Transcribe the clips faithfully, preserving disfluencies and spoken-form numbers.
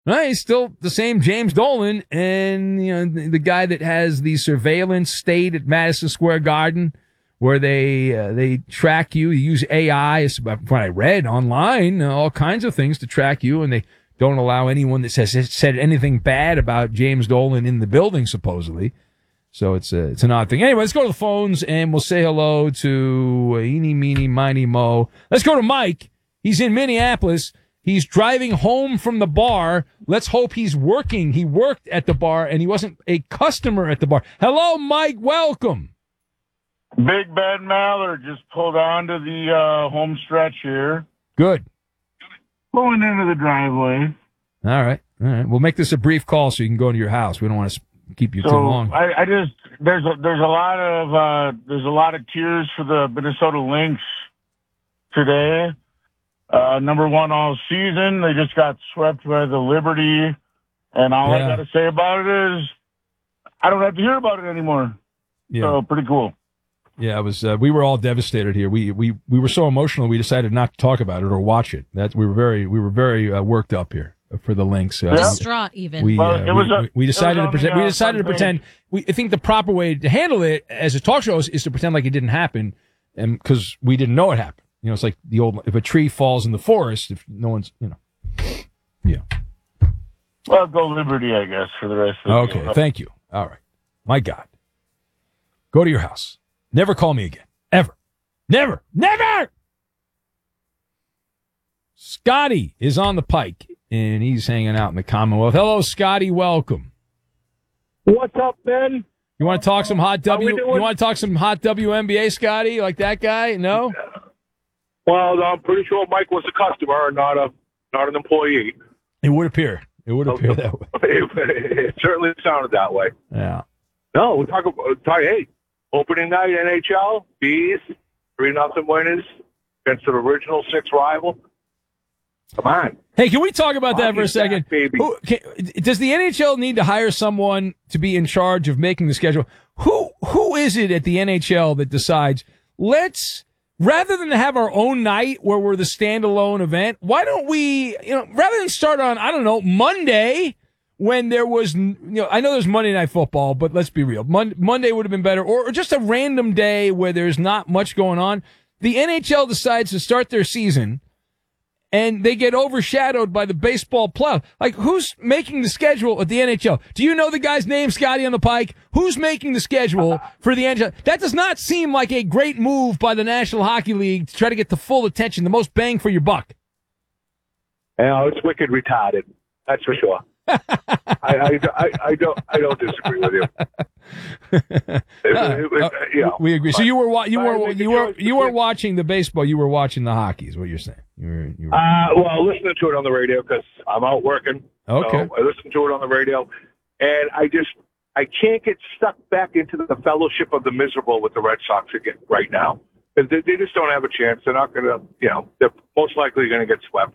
Well, he's still the same James Dolan, and you know the, the guy that has the surveillance state at Madison Square Garden, where they uh, they track you. They use A I. It's what I read online, uh, all kinds of things to track you, and they don't allow anyone that says said anything bad about James Dolan in the building, supposedly. So it's a, it's an odd thing. Anyway, let's go to the phones, and we'll say hello to uh, Eeny, Meeny, Miny, Mo. Let's go to Mike. He's in Minneapolis. He's driving home from the bar. Let's hope he's working. He worked at the bar, and he wasn't a customer at the bar. Hello, Mike. Welcome. Big Ben Maller just pulled onto the uh, home stretch here. Good. Pulling into the driveway. All right. All right. We'll make this a brief call so you can go to your house. We don't want to keep you so too long. I, I just there's a, there's a lot of uh, there's a lot of tears for the Minnesota Lynx today. Uh, number one all season. They just got swept by the Liberty, and all Yeah. I got to say about it is I don't have to hear about it anymore. Yeah. So pretty cool. Yeah, it was. Uh, we were all devastated here. We we we were so emotional. We decided not to talk about it or watch it. That we were very we were very uh, worked up here for the Lynx. Uh, Distraught, even. We, Well, uh, it was we, a- we, we it was decided to on pretend. the, We uh, decided to front pretend. We I think the proper way to handle it as a talk show is, is to pretend like it didn't happen, and because we didn't know it happened. You know, it's like the old if a tree falls in the forest, if no one's you know, yeah. Well, go Liberty, I guess, for the rest of the Okay, game. thank you. All right, my God, go to your house. Never call me again. Ever. Never. Never! Scotty is on the pike, and he's hanging out in the Commonwealth. Hello, Scotty. Welcome. What's up, Ben? You want to talk some hot How we W? doing? You want to talk some hot W N B A, Scotty? You like that guy? No? Well, I'm pretty sure Mike was a customer and not a not an employee. It would appear. It would appear that way. It, it certainly sounded that way. Yeah. No, we talk about talk, hey, opening night N H L, bees, three nothing winners against the original six rival. Come on. Hey, can we talk about that for a Hockey's back, second? baby. Who, can, does the N H L need to hire someone to be in charge of making the schedule? Who who is it at the N H L that decides, let's, rather than have our own night where we're the standalone event, why don't we, you know, rather than start on, I don't know, Monday when there was, you know, I know there's Monday Night Football, but let's be real. Mon- Monday would have been better, or, or just a random day where there's not much going on. The N H L decides to start their season and they get overshadowed by the baseball playoff. Like, who's making the schedule at the N H L? Do you know the guy's name, Scotty, on the pike? Who's making the schedule for the N H L? That does not seem like a great move by the National Hockey League to try to get the full attention, the most bang for your buck. You know, it's wicked retarded. That's for sure. I, I, I, I don't I don't disagree with you. It, it, it, Uh, you know, we agree. So you were wa- you I were make a you were choice you were between- watching the baseball. You were watching the hockey. Is what you're saying? You were. You were Uh, well, listening to it on the radio because I'm out working. Okay. So I listen to it on the radio, and I just I can't get stuck back into the fellowship of the miserable with the Red Sox again right now. Because they, they just don't have a chance. They're not going to, you know, they're most likely going to get swept.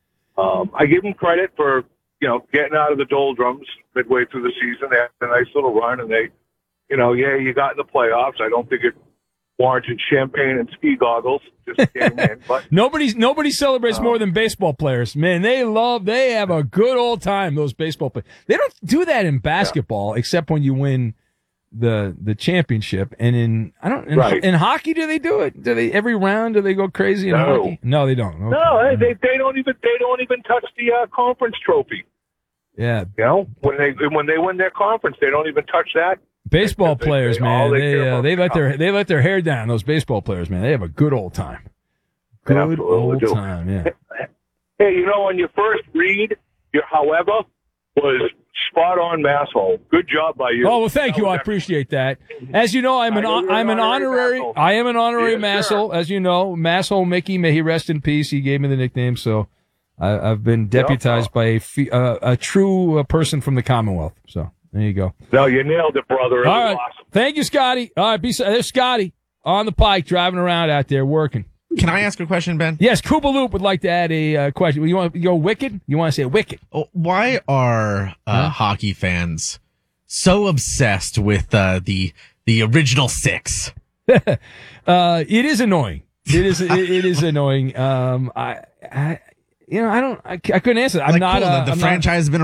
Um, I give them credit for, you know, getting out of the doldrums midway through the season. They had a nice little run, and they, you know, yeah, you got in the playoffs. I don't think it warranted champagne and ski goggles. Just getting in, but Nobody's nobody celebrates Oh. more than baseball players. Man, they love they have a good old time, those baseball players. They don't do that in basketball except when you win the the championship. And in I don't in, Right. in hockey do they do it? Do they every round do they go crazy in No. hockey? No, they don't. Okay. no, they they don't even they don't even touch the uh, conference trophy. Yeah. You know, when they when they win their conference, they don't even touch that. Baseball They- they- players, they- all man, they they care uh, about they is let their cup. they let their hair down, those baseball players, man. They have a good old time. Good Absolutely old do. time, yeah. Hey, you know, on your first read, your however was spot on, masshole. Good job by you. Oh well, thank That you. was I appreciate that. As you know, I'm an I know you're I'm an an honorary honorary. masshole. I am an honorary Yes, masshole. As you know, masshole Mickey. May he rest in peace. He gave me the nickname, so I, I've been deputized by a fe- uh, a true uh, person from the Commonwealth. So there you go. No, you nailed it, brother. It All was right, awesome. thank you, Scotty. All right, be there's Scotty on the pike driving around out there working. Can I ask a question, Ben? Yes, Koopa Loop would like to add a uh, question. You want to go wicked? You want to say wicked? Oh, why are uh, Huh? hockey fans so obsessed with uh, the the original six? uh, it is annoying. It is it, it is annoying. Um, I, I You know, I don't. I, I couldn't answer that. I'm Like, not. cool, Uh, the I'm not- franchise has been